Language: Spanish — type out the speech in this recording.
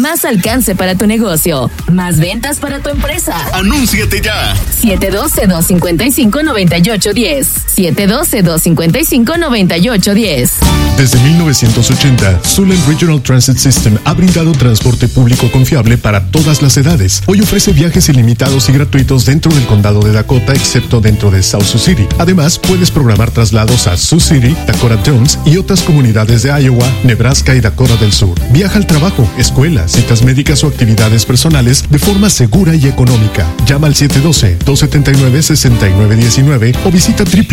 Más alcance para tu negocio. Más ventas para tu empresa. ¡Anúnciate ya! 712-255-9810. 712-255-9810. Desde 1980, Zulen Regional Transit System ha brindado transporte público confiable para todas las edades. Hoy ofrece viajes ilimitados y gratuitos dentro del condado de Dakota, excepto dentro de South Sioux City. Además, puedes programar traslados a Sioux City, Dakota Jones y otras comunidades de Iowa, Nebraska y Dakota del Sur. Viaja al trabajo, escuela, citas médicas o actividades personales de forma segura y económica. Llama al 712-279-6919 o visita